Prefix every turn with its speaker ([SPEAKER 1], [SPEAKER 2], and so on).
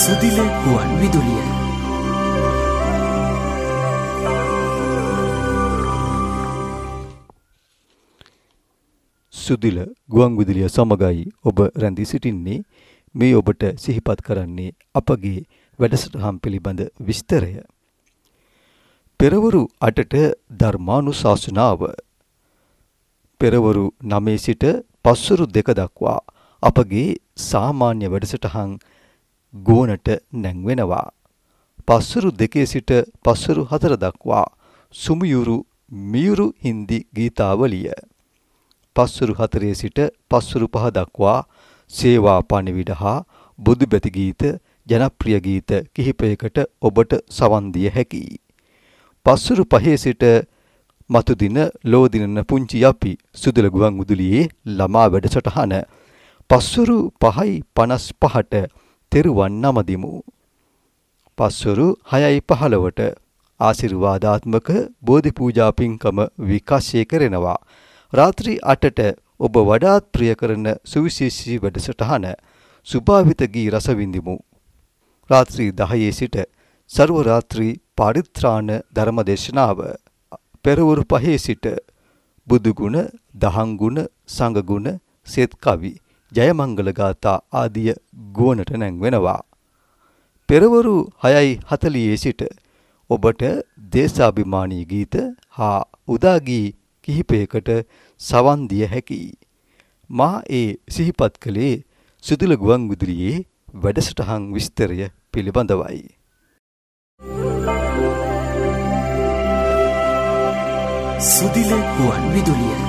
[SPEAKER 1] සුදිල ගුවන් විදුලිය.
[SPEAKER 2] සුදිල ගුවන් විදුලිය සමගයි ඔබ රැඳී සිටින්නේ. මේ ඔබට සිහිපත් කරන්නේ අපගේ වැඩසටහන් පිළිබඳ විස්තරය. පෙරවරු 8ට ධර්මානුශාසනාව. පෙරවරු 9 සිට පස්වරු 2 දක්වා අපගේ සාමාන්‍ය වැඩසටහන් ගුවනට නැංවෙනවා. පස්වරු 2 සිට පස්වරු 4 දක්වා සුමියුරු මියුරු හින්දි ගීතාවලිය. පස්වරු 4 සිට පස්වරු 5 දක්වා සේවා පණිවිඩ හා බුදුබැති ගීත ජනප්‍රිය ගීත කිහිපයකට ඔබට සවන් දිය හැකියි. පස්වරු 5 සිට මතු දින ලෝදිනන පුංචි යපි සුදිල ගුවන් විදුලියේ ළමා වැඩසටහන පස්වරු 5:55ට තෙරුවන් නමදිමු. පස්වරු 6:15ට ආශිර්වාදාත්මක බෝධි පූජා පින්කම විකාශය කරනවා. රාත්‍රී 8ට ඔබ වඩාත් ප්‍රිය කරන සුවිශේෂී වැඩසටහන සුභාවිත ගී රස විඳිමු. රාත්‍රී 10 සිට සර්ව රාත්‍රී පරිත්‍රාණ ධර්මදේශනාව. පෙරවරු 5 සිට බුදු ගුණ, දහම් ගුණ, සංඝ ගුණ, සෙත් කවි, ජයමංගල ගාථා ආදිය ගුවනට නැංවෙනවා. පෙරවරු 6:40 සිට ඔබට දේශාභිමානී ගීත හා උදා ගී කිහිපයකට සවන් දිය හැකියි. මා ඒ සිහිපත් කළේ සුදිල ගුවන් විදුලියේ වැඩසටහන් විස්තරය පිළිබඳවයි.
[SPEAKER 1] සුදිල ගුවන් විදුලිය